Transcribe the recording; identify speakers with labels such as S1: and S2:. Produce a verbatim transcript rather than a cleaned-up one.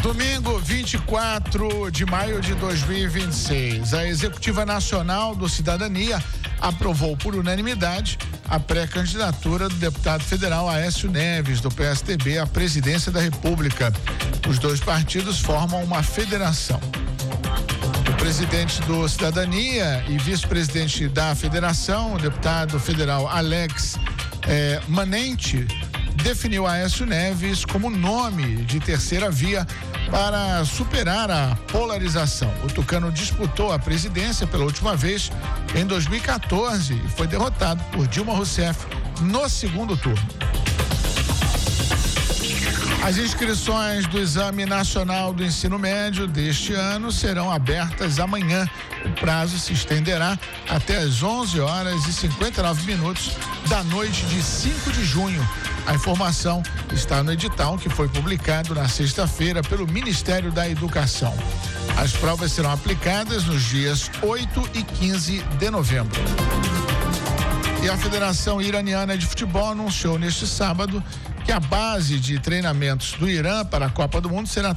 S1: Domingo, vinte e quatro de maio de dois mil e vinte e seis, a Executiva Nacional do Cidadania aprovou por unanimidade a pré-candidatura do deputado federal Aécio Neves, do P S D B, à presidência da República. Os dois partidos formam uma federação. O presidente do Cidadania e vice-presidente da federação, o deputado federal Alex eh, Manente, definiu Aécio Neves como nome de terceira via para superar a polarização. O tucano disputou a presidência pela última vez em dois mil e quatorze e foi derrotado por Dilma Rousseff no segundo turno. As inscrições do Exame Nacional do Ensino Médio deste ano serão abertas amanhã. O prazo se estenderá até às onze horas e cinquenta e nove minutos da noite de cinco de junho. A informação está no edital que foi publicado na sexta-feira pelo Ministério da Educação. As provas serão aplicadas nos dias oito e quinze de novembro. E a Federação Iraniana de Futebol anunciou neste sábado que a base de treinamentos do Irã para a Copa do Mundo será